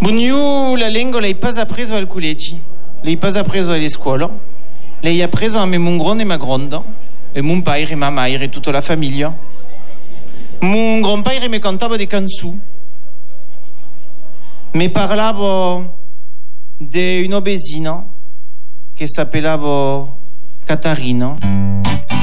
Io la lingua l'hai pas appreso al collegi, l'hai pas appreso alle scuole, l'hai appreso a me mon grande e ma gronda, e mon padre e ma madre e tutta la famiglia. Mon grandpadre mi cantava dei canzoni, mi parlava di una besina che si appellava Catarina.